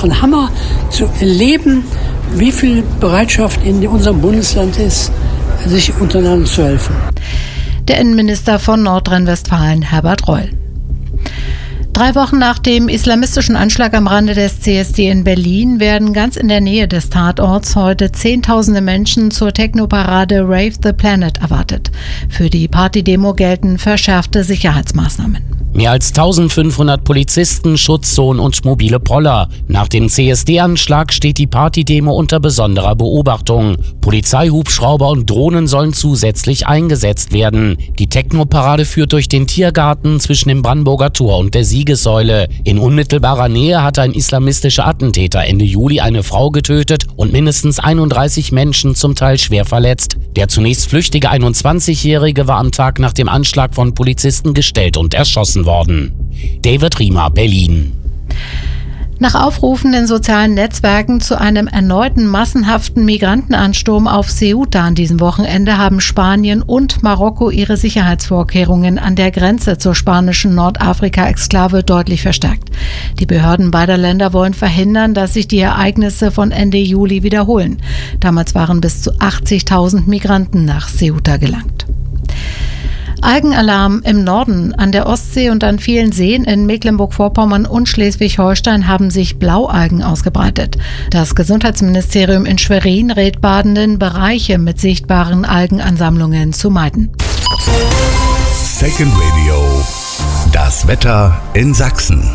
ein Hammer zu erleben, wie viel Bereitschaft in unserem Bundesland ist, sich untereinander zu helfen. Der Innenminister von Nordrhein-Westfalen, Herbert Reul. 3 Wochen nach dem islamistischen Anschlag am Rande des CSD in Berlin werden ganz in der Nähe des Tatorts heute Zehntausende Menschen zur Techno-Parade Rave the Planet erwartet. Für die Partydemo gelten verschärfte Sicherheitsmaßnahmen. Mehr als 1500 Polizisten, Schutzzonen und mobile Poller. Nach dem CSD-Anschlag steht die Partydemo unter besonderer Beobachtung. Polizeihubschrauber und Drohnen sollen zusätzlich eingesetzt werden. Die Techno-Parade führt durch den Tiergarten zwischen dem Brandenburger Tor und der Siegessäule. In unmittelbarer Nähe hatte ein islamistischer Attentäter Ende Juli eine Frau getötet und mindestens 31 Menschen zum Teil schwer verletzt. Der zunächst flüchtige 21-Jährige war am Tag nach dem Anschlag von Polizisten gestellt und erschossen worden. David Riemer, Berlin. Nach Aufrufen in sozialen Netzwerken zu einem erneuten massenhaften Migrantenansturm auf Ceuta an diesem Wochenende haben Spanien und Marokko ihre Sicherheitsvorkehrungen an der Grenze zur spanischen Nordafrika-Exklave deutlich verstärkt. Die Behörden beider Länder wollen verhindern, dass sich die Ereignisse von Ende Juli wiederholen. Damals waren bis zu 80.000 Migranten nach Ceuta gelangt. Algenalarm im Norden. An der Ostsee und an vielen Seen in Mecklenburg-Vorpommern und Schleswig-Holstein haben sich Blaualgen ausgebreitet. Das Gesundheitsministerium in Schwerin rät Badenden, Bereiche mit sichtbaren Algenansammlungen zu meiden. Second Radio. Das Wetter in Sachsen.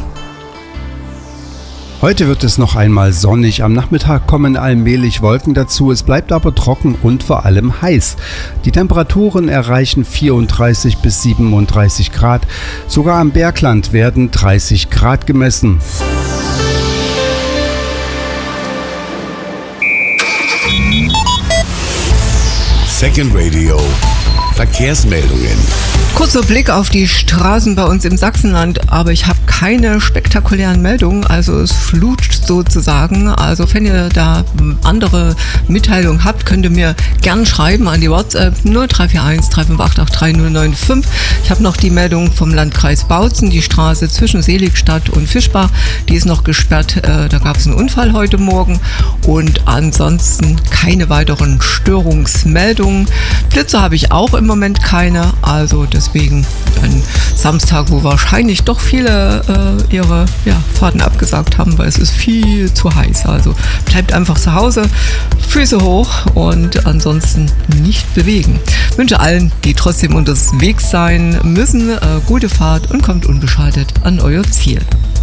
Heute wird es noch einmal sonnig. Am Nachmittag kommen allmählich Wolken dazu. Es bleibt aber trocken und vor allem heiß. Die Temperaturen erreichen 34 bis 37 Grad. Sogar am Bergland werden 30 Grad gemessen. Second Radio. Verkehrsmeldungen. Kurzer Blick auf die Straßen bei uns im Sachsenland, aber ich habe keine spektakulären Meldungen, also es flutscht sozusagen. Also wenn ihr da andere Mitteilungen habt, könnt ihr mir gern schreiben an die WhatsApp 0341 358 3095. Ich habe noch die Meldung vom Landkreis Bautzen, die Straße zwischen Seligstadt und Fischbach, die ist noch gesperrt, da gab es einen Unfall heute Morgen und ansonsten keine weiteren Störungsmeldungen. Blitze habe ich auch im Moment keine, also deswegen ein Samstag, wo wahrscheinlich doch viele ihre Fahrten abgesagt haben, weil es ist viel zu heiß. Also bleibt einfach zu Hause, Füße hoch und ansonsten nicht bewegen. Ich wünsche allen, die trotzdem unterwegs sein müssen, gute Fahrt und kommt unbeschadet an euer Ziel.